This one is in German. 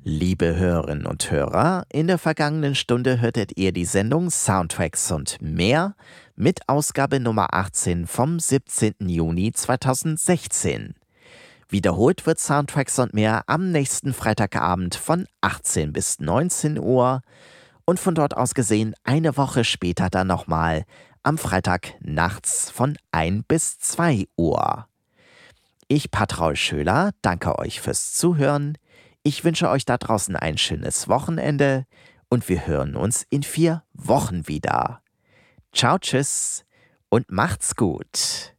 Liebe Hörerinnen und Hörer, in der vergangenen Stunde hörtet ihr die Sendung Soundtracks und mehr mit Ausgabe Nummer 18 vom 17. Juni 2016. Wiederholt wird Soundtracks und mehr am nächsten Freitagabend von 18 bis 19 Uhr und von dort aus gesehen eine Woche später dann nochmal am Freitag nachts von 1 bis 2 Uhr. Ich, Patraul Schöler, danke euch fürs Zuhören. Ich wünsche euch da draußen ein schönes Wochenende und wir hören uns in 4 Wochen wieder. Ciao, tschüss und macht's gut.